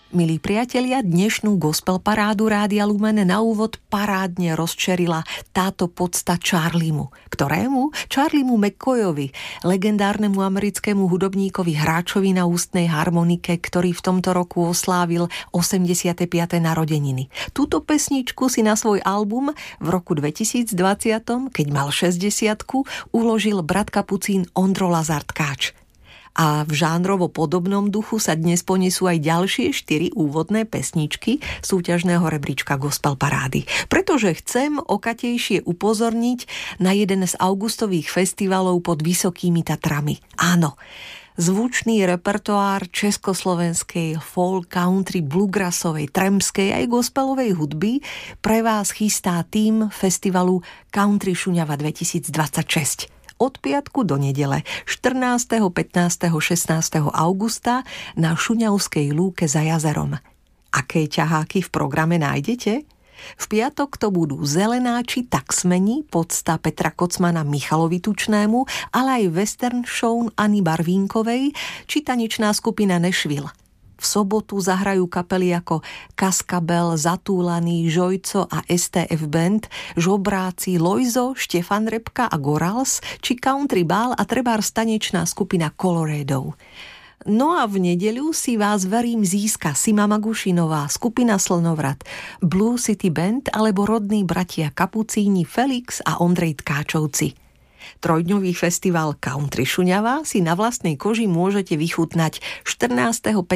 Milí priatelia, dnešnú gospel parádu Rádia Lumen na úvod parádne rozčerila táto podsta Charliemu, Charliemu McCoyovi, legendárnemu americkému hudobníkovi, hráčovi na ústnej harmonike, ktorý v tomto roku oslávil 85. narodeniny. Túto pesničku si na svoj album v roku 2020, keď mal 60-ku, uložil brat kapucín Ondro Lazar Tkáč. A v žánrovo podobnom duchu sa dnes ponesú aj ďalšie 4 úvodné pesničky súťažného rebríčka gospel parády. Pretože chcem okatejšie upozorniť na jeden z augustových festivalov pod Vysokými Tatrami. Áno, zvučný repertoár československej folk, country, bluegrassovej, trampskej aj gospelovej hudby pre vás chystá tím festivalu Country Šuňava 2026. Od piatku do nedele 14., 15., 16. augusta na Šuňavskej lúke za jazerom. Aké ťaháky v programe nájdete? V piatok to budú Zelenáči, Taxmeni, podsta Petra Kocmana Michalovi Tučnému, ale aj western show Ani Barvínkovej či tanečná skupina Nashville. V sobotu zahrajú kapely ako Kaskabel, Zatúlaný, Žojco a STF Band, Žobráci, Lojzo, Štefan Repka a Gorals, či Country Ball a trebárs tanečná skupina Colorado. No a v nedeľu si vás, verím, získa Sima Magušinová, skupina Slnovrat, Blue City Band alebo rodní bratia Kapucíni Felix a Ondrej Tkáčovci. Trojdňový festival Country Šuňava si na vlastnej koži môžete vychutnať 14., 15.,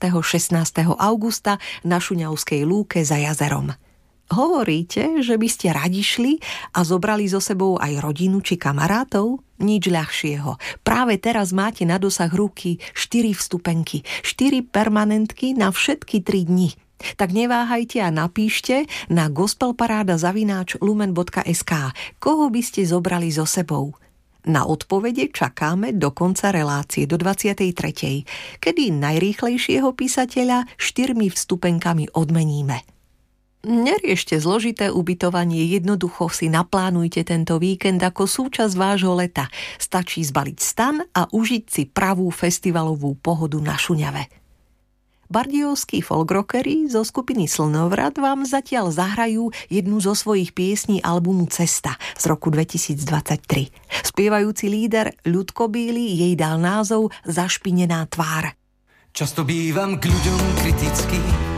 16. augusta na Šuňavskej lúke za jazerom. Hovoríte, že by ste radi šli a zobrali so sebou aj rodinu či kamarátov? Nič ľahšieho. Práve teraz máte na dosah ruky 4 vstupenky, 4 permanentky na všetky 3 dni. Tak neváhajte a napíšte na gospelparáda@lumen.sk, koho by ste zobrali so sebou. Na odpovede čakáme do konca relácie do 23., kedy najrýchlejšieho písateľa 4 vstupenkami odmeníme. Neriešte zložité ubytovanie, jednoducho si naplánujte tento víkend ako súčasť vášho leta. Stačí zbaliť stan a užiť si pravú festivalovú pohodu na Šuňave. Bardejovskí folkrockery zo skupiny Slnovrat vám zatiaľ zahrajú jednu zo svojich piesní albumu Cesta z roku 2023. Spievajúci líder Ľudko Bíly jej dal názov Zašpinená tvár. Často bývam k ľuďom kritický,